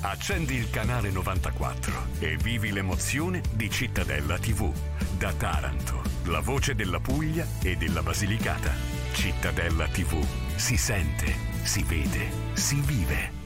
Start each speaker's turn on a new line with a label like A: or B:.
A: Accendi il canale 94 e vivi l'emozione di Cittadella TV. Da Taranto, la voce della Puglia e della Basilicata. Cittadella TV. Si sente, si vede, si vive.